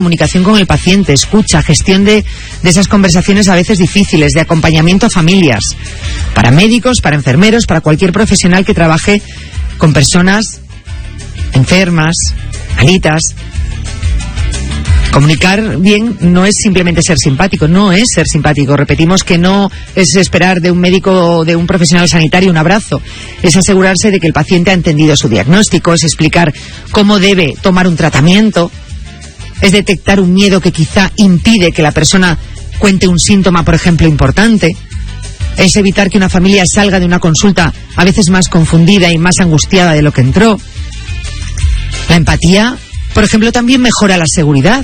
comunicación con el paciente, escucha, gestión de esas conversaciones a veces difíciles, de acompañamiento a familias, para médicos, para enfermeros, para cualquier profesional que trabaje con personas enfermas, malitas. Comunicar bien no es simplemente ser simpático, no es ser simpático. Repetimos que no es esperar de un médico o de un profesional sanitario un abrazo. Es asegurarse de que el paciente ha entendido su diagnóstico, es explicar cómo debe tomar un tratamiento, es detectar un miedo que quizá impide que la persona cuente un síntoma, por ejemplo, importante. Es evitar que una familia salga de una consulta a veces más confundida y más angustiada de lo que entró. La empatía, por ejemplo, también mejora la seguridad.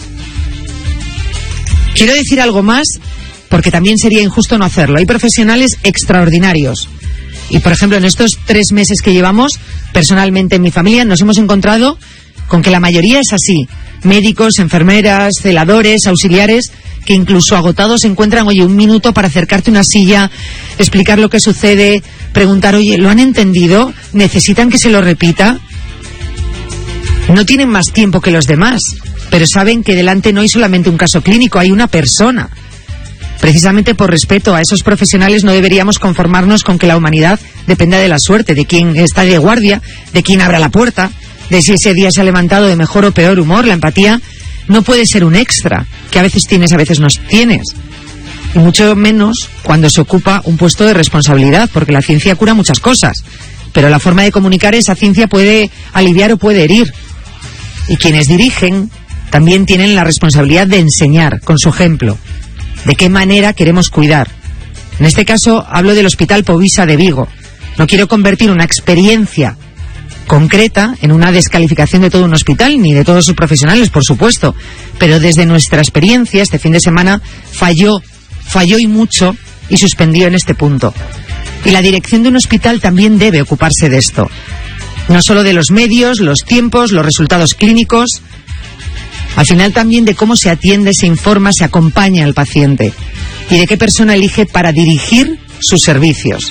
Quiero decir algo más, porque también sería injusto no hacerlo. Hay profesionales extraordinarios. Y, por ejemplo, en estos 3 meses que llevamos, personalmente en mi familia, nos hemos encontrado con que la mayoría es así. Médicos, enfermeras, celadores, auxiliares, que incluso agotados encuentran, oye, un minuto para acercarte a una silla, explicar lo que sucede, preguntar, oye, ¿lo han entendido? ¿Necesitan que se lo repita? No tienen más tiempo que los demás, pero saben que delante no hay solamente un caso clínico, hay una persona. Precisamente por respeto a esos profesionales no deberíamos conformarnos con que la humanidad dependa de la suerte, de quién está de guardia, de quién abra la puerta, de si ese día se ha levantado de mejor o peor humor. La empatía no puede ser un extra, que a veces tienes, a veces no tienes. Y mucho menos cuando se ocupa un puesto de responsabilidad, porque la ciencia cura muchas cosas, pero la forma de comunicar esa ciencia puede aliviar o puede herir. Y quienes dirigen también tienen la responsabilidad de enseñar, con su ejemplo, de qué manera queremos cuidar. En este caso hablo del Hospital Povisa de Vigo. No quiero convertir una experiencia concreta en una descalificación de todo un hospital, ni de todos sus profesionales, por supuesto, pero desde nuestra experiencia, este fin de semana falló y mucho, y suspendió en este punto. Y la dirección de un hospital también debe ocuparse de esto. No solo de los medios, los tiempos, los resultados clínicos, al final también de cómo se atiende, se informa, se acompaña al paciente y de qué persona elige para dirigir sus servicios.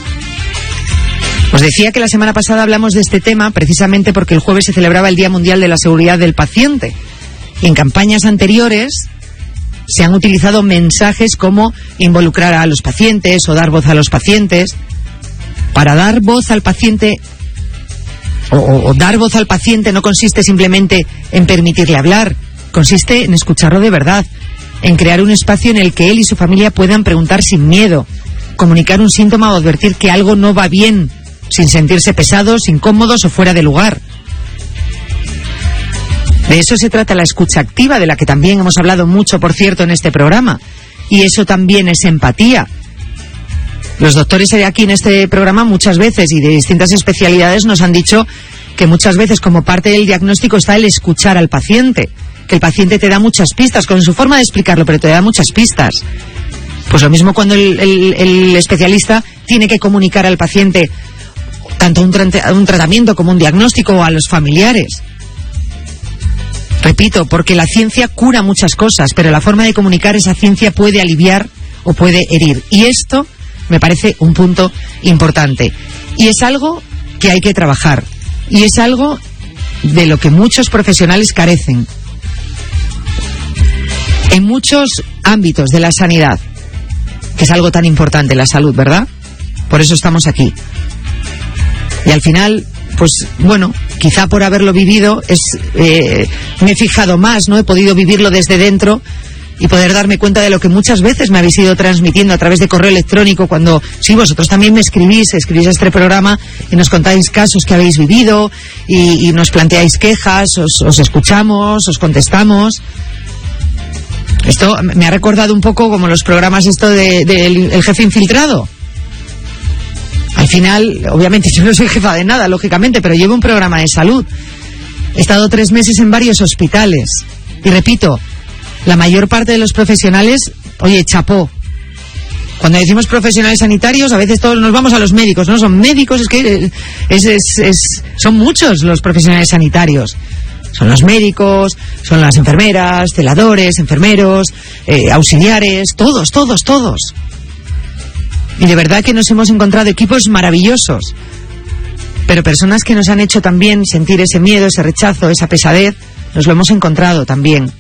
Os decía que la semana pasada hablamos de este tema precisamente porque el jueves se celebraba el Día Mundial de la Seguridad del Paciente. Y en campañas anteriores se han utilizado mensajes como involucrar a los pacientes o dar voz a los pacientes. Para dar voz al paciente o dar voz al paciente no consiste simplemente en permitirle hablar, consiste en escucharlo de verdad, en crear un espacio en el que él y su familia puedan preguntar sin miedo, comunicar un síntoma o advertir que algo no va bien, sin sentirse pesados, incómodos o fuera de lugar. De eso se trata la escucha activa, de la que también hemos hablado mucho, por cierto, en este programa. Y eso también es empatía. Los doctores de aquí en este programa muchas veces y de distintas especialidades nos han dicho que muchas veces como parte del diagnóstico está el escuchar al paciente, que el paciente te da muchas pistas, con su forma de explicarlo, pero te da muchas pistas. Pues lo mismo cuando el especialista tiene que comunicar al paciente tanto un tratamiento como un diagnóstico o a los familiares. Repito, porque la ciencia cura muchas cosas, pero la forma de comunicar esa ciencia puede aliviar o puede herir. Y esto me parece un punto importante. Y es algo que hay que trabajar. Y es algo de lo que muchos profesionales carecen. En muchos ámbitos de la sanidad, que es algo tan importante, la salud, ¿verdad? Por eso estamos aquí. Y al final, pues bueno, quizá por haberlo vivido, me he fijado más, ¿no? He podido vivirlo desde dentro y poder darme cuenta de lo que muchas veces me habéis ido transmitiendo a través de correo electrónico cuando, sí, vosotros también me escribís a este programa y nos contáis casos que habéis vivido y nos planteáis quejas, os escuchamos, os contestamos. Esto me ha recordado un poco como los programas del jefe infiltrado. Al final, obviamente yo no soy jefa de nada, lógicamente, pero llevo un programa de salud. He estado 3 meses en varios hospitales y repito, la mayor parte de los profesionales, oye, chapó. Cuando decimos profesionales sanitarios, a veces todos nos vamos a los médicos, ¿no? Son médicos, es que son muchos los profesionales sanitarios. Son los médicos, son las enfermeras, celadores, enfermeros, auxiliares, todos. Y de verdad que nos hemos encontrado equipos maravillosos, pero personas que nos han hecho también sentir ese miedo, ese rechazo, esa pesadez, nos lo hemos encontrado también.